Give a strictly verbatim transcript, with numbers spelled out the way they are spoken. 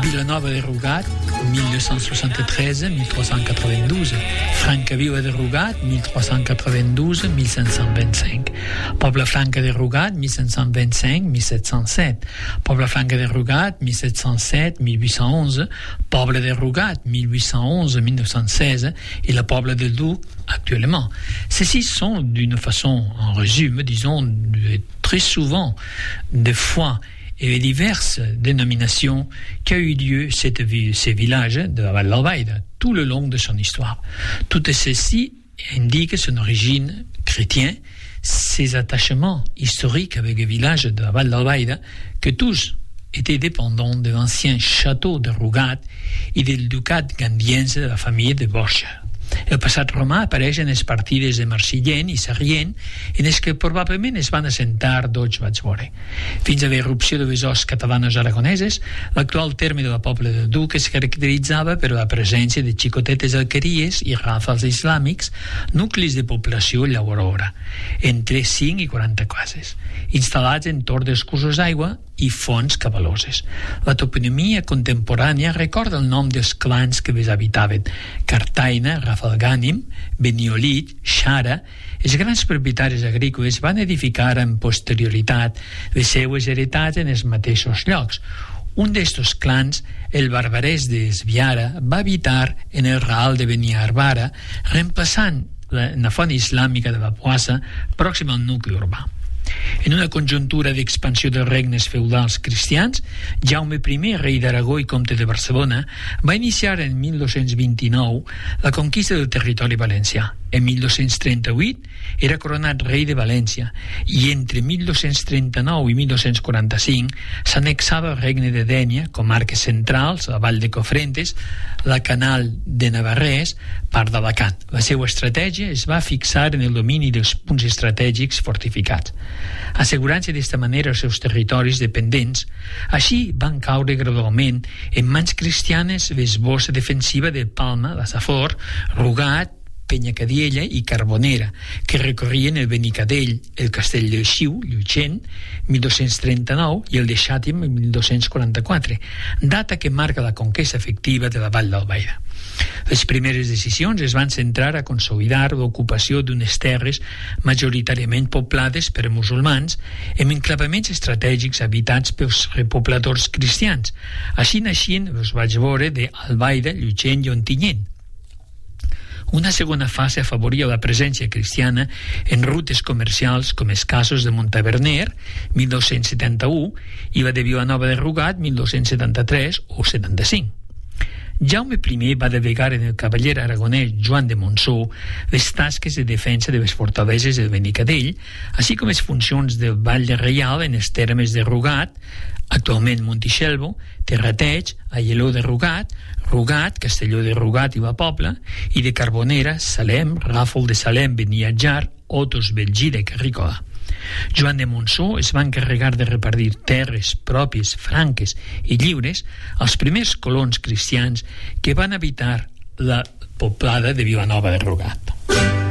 Vilanova de Rugat, mille deux cent soixante-treize à mille trois cent quatre-vingt-douze. Francaviva de Rugat, mille trois cent quatre-vingt-douze à mille cinq cent vingt-cinq. Poble-Franca de Rugat, mille cinq cent vingt-cinq à mille sept cent sept. Poble-Franca de Rugat, mille sept cent sept à mille huit cent onze. Poble de Rugat, mille huit cent onze à mille neuf cent seize. Et le Poble de Doux, actuellement. Ceux-ci sont, d'une façon, en résumé, disons, très souvent, des fois, et diverses dénominations qui a eu lieu cette, ces villages de la Val d'Albaida tout le long de son histoire. Toutes ceci indiquent son origine chrétienne, ses attachements historiques avec les villages de la Val d'Albaida, que tous étaient dépendants de l'ancien château de Rugat et del ducat gandiense de la famille de Borja. El passat romà apareix en les partides de Marsillent i Sarrient, en les que probablement es van assentar Dodge vaig veure. Fins a l'irrupció de les hosts catalanes aragoneses, l'actual terme de la Pobla de Duc es caracteritzava per la presència de xicotetes alqueries i ràfals islàmics, nuclis de població llaurora, entre cinc i quaranta cases, instal·lats entorn dels cursos d'aigua i fonts cabaloses. La toponímia contemporània recorda el nom dels clans que les habitaven: Cartaina, Rafalgànim, Beniolit, Xara. Els grans propietaris agrícoles van edificar amb posterioritat les seues heretats en els mateixos llocs. Un d'estos clans, el barbarès d'Esviara, va habitar en el Raal de Beniarbara, reemplaçant la font islàmica de la Poassa, pròxima al nucli urbà. En una conjuntura d'expansió dels regnes feudals cristians, Jaume I, rei d'Aragó i comte de Barcelona, va iniciar en mil dos-cents vint-i-nou la conquista del territori valencià. En mil dos-cents trenta-vuit era coronat rei de València i entre mil dos-cents trenta-nou i mil dos-cents quaranta-cinc s'annexava el regne de Dénia, comarques centrals, la Vall de Cofrentes, la Canal de Navarrés, part d'Alacant. La seva estratègia es va fixar en el domini dels punts estratègics fortificats, assegurant-se d'esta manera els seus territoris dependents. Així van caure gradualment en mans cristianes l'esbossa defensiva de Palma, la Safor, Rugat, Penyacadiella i Carbonera, que recorrien el Benicadell, el Castell del Xiu, Llutxent, mil dos-cents trenta-nou, i el de Xàtim, mil dos-cents quaranta-quatre, data que marca la conquesta efectiva de la Vall d'Albaida. Les primeres decisions es van centrar a consolidar l'ocupació d'unes terres majoritàriament poblades per musulmans amb enclavaments estratègics habitats pels repobladors cristians. Així naixien els vaig veure d'Albaida, Llutxent i Ontinyent. Una segona fase afavoria la presència cristiana en rutes comercials com els casos de Montaverner, mil dos-cents setanta-u, i la de Vilanova de Rugat, mil dos-cents setanta-tres o setanta-cinc. Jaume I va delegar en el cavaller aragonès Joan de Montsó les tasques de defensa de les fortaleses del Benicadell, així com les funcions del Vall de Reial en els termes de Rugat, actualment Montixelvo, Terrateig, Aieló de Rugat, Rugat, Castelló de Rugat i la Pobla, i de Carbonera, Salem, Ràfol de Salem, Beniatjar, Otos, Belgida i Carrícola. Joan de Montsó es va encarregar de repartir terres pròpies, franques i lliures als primers colons cristians que van habitar la poblada de Vilanova de Rugat.